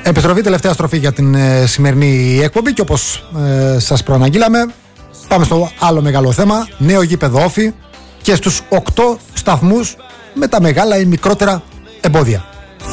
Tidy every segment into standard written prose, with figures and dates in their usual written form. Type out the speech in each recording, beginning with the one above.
Επιστροφή, τελευταία στροφή για την σημερινή εκπομπή και όπως σας προαναγγείλαμε, πάμε στο άλλο μεγάλο θέμα. Νέο γήπεδο Όφη και στους 8 σταθμούς με τα μεγάλα ή μικρότερα εμπόδια.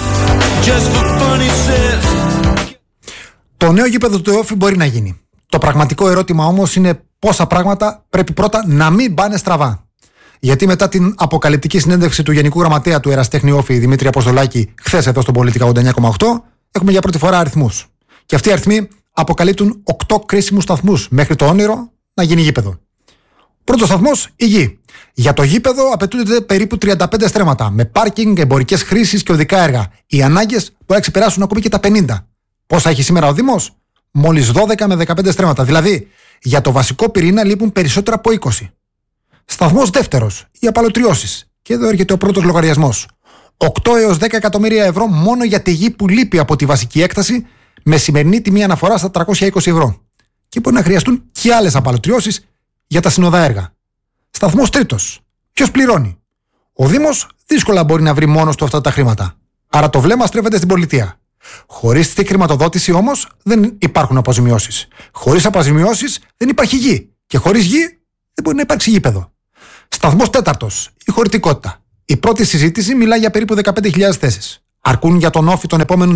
Το νέο γήπεδο του Όφη μπορεί να γίνει. Το πραγματικό ερώτημα όμως είναι πόσα πράγματα πρέπει πρώτα να μην πάνε στραβά. Γιατί μετά την αποκαλυπτική συνέντευξη του Γενικού Γραμματέα του Ερασιτέχνη Όφη Δημήτρη Αποστολάκη χθες εδώ στον Πολίτικα 89,8, έχουμε για πρώτη φορά αριθμούς. Και αυτοί οι αριθμοί αποκαλύπτουν 8 κρίσιμους σταθμούς μέχρι το όνειρο να γίνει γήπεδο. Πρώτος σταθμός, η γη. Για το γήπεδο απαιτούνται περίπου 35 στρέμματα, με πάρκινγκ, εμπορικές χρήσεις και οδικά έργα. Οι ανάγκες μπορεί να ξεπεράσουν ακόμη και τα 50. Πόσα έχει σήμερα ο Δήμος? Μόλις 12 με 15 στρέμματα. Δηλαδή, για το βασικό πυρήνα λείπουν περισσότερα από 20. Σταθμός δεύτερος, οι απαλωτριώσεις. Και εδώ έρχεται ο πρώτος λογαριασμός. 8 έως 10 εκατομμύρια ευρώ μόνο για τη γη που λείπει από τη βασική έκταση, με σημερινή τιμή αναφορά στα 320 ευρώ. Και μπορεί να χρειαστούν και άλλες απαλωτριώσεις για τα συνοδά έργα. Σταθμός τρίτος. Ποιος πληρώνει? Ο Δήμος δύσκολα μπορεί να βρει μόνος του αυτά τα χρήματα. Άρα το βλέμμα στρέφεται στην πολιτεία. Χωρίς τη χρηματοδότηση όμως δεν υπάρχουν αποζημιώσεις. Χωρίς αποζημιώσεις δεν υπάρχει γη. Και χωρίς γη δεν μπορεί να υπάρξει γήπεδο. Σταθμός τέταρτος. Η χωρητικότητα. Η πρώτη συζήτηση μιλάει για περίπου 15.000 θέσεις. Αρκούν για τον Όφη των επόμενων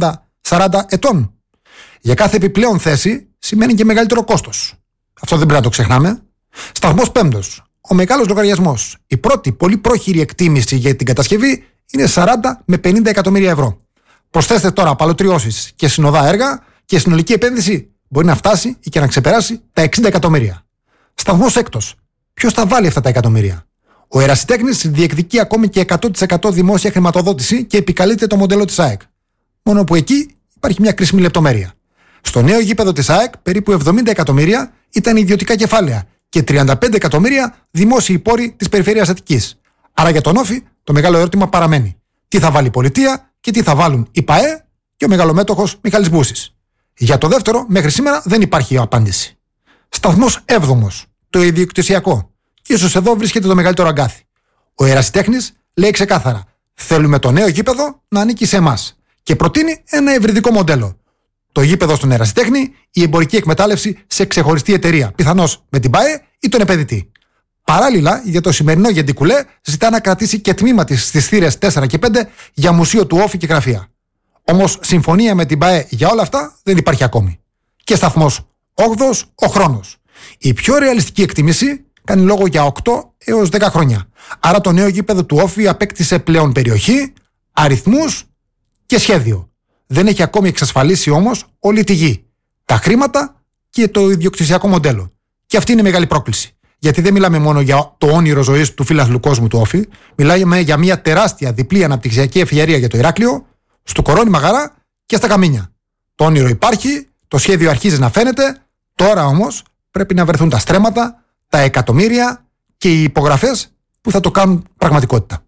30-40 ετών? Για κάθε επιπλέον θέση σημαίνει και μεγαλύτερο κόστος. Αυτό δεν πρέπει να το ξεχνάμε. Σταθμός πέμπτος. Ο μεγάλος λογαριασμός. Η πρώτη πολύ πρόχειρη εκτίμηση για την κατασκευή είναι 40 με 50 εκατομμύρια ευρώ. Προσθέστε τώρα απαλωτριώσεις και συνοδά έργα και η συνολική επένδυση μπορεί να φτάσει ή και να ξεπεράσει τα 60 εκατομμύρια. Σταθμός έκτος. Ποιος θα βάλει αυτά τα εκατομμύρια? Ο ερασιτέχνης διεκδικεί ακόμη και 100% δημόσια χρηματοδότηση και επικαλείται το μοντέλο της ΑΕΚ. Μόνο που εκεί υπάρχει μια κρίσιμη λεπτομέρεια. Στο νέο γήπεδο της ΑΕΚ περίπου 70 εκατομμύρια ήταν ιδιωτικά κεφάλαια και 35 εκατομμύρια δημόσιοι πόροι της περιφέρειας Αττικής. Άρα για τον Όφη το μεγάλο ερώτημα παραμένει. Τι θα βάλει η πολιτεία και τι θα βάλουν η ΠΑΕ και ο μεγαλομέτωχος Μιχάλης Μπούσης. Για το δεύτερο μέχρι σήμερα δεν υπάρχει απάντηση. Σταθμός 7ος. Το ιδιοκτησιακό. Και ίσως εδώ βρίσκεται το μεγαλύτερο αγκάθι. Ο ερασιτέχνης λέει ξεκάθαρα: θέλουμε το νέο γήπεδο να ανήκει σε εμάς. Και προτείνει ένα ευρυδικό μοντέλο. Το γήπεδο στον ερασιτέχνη, η εμπορική εκμετάλλευση σε ξεχωριστή εταιρεία. Πιθανώς με την ΠΑΕ ή τον επενδυτή. Παράλληλα, για το σημερινό Γεντικουλέ ζητά να κρατήσει και τμήμα της στις θύρες 4 και 5 για μουσείο του Όφη και γραφεία. Όμως συμφωνία με την ΠΑΕ για όλα αυτά δεν υπάρχει ακόμη. Και σταθμός 8ος, ο χρόνος. Η πιο ρεαλιστική εκτίμηση κάνει λόγο για 8 έως 10 χρόνια. Άρα το νέο γήπεδο του Όφη απέκτησε πλέον περιοχή, αριθμούς και σχέδιο. Δεν έχει ακόμη εξασφαλίσει όμως όλη τη γη, τα χρήματα και το ιδιοκτησιακό μοντέλο. Και αυτή είναι η μεγάλη πρόκληση. Γιατί δεν μιλάμε μόνο για το όνειρο ζωής του φιλαθλού κόσμου του Όφη, μιλάμε για μια τεράστια διπλή αναπτυξιακή ευκαιρία για το Ηράκλειο, στο Κορώνη Μαγαρά και στα Καμίνια. Το όνειρο υπάρχει, το σχέδιο αρχίζει να φαίνεται, τώρα όμως πρέπει να βρεθούν τα στρέμματα, τα εκατομμύρια και οι υπογραφές που θα το κάνουν πραγματικότητα.